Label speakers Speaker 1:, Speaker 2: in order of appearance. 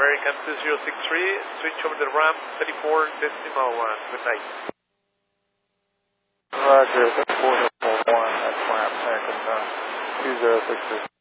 Speaker 1: American 2063, switch over the ramp 34.1. Good night.
Speaker 2: Roger, 34.1, that's ramp, American 2063.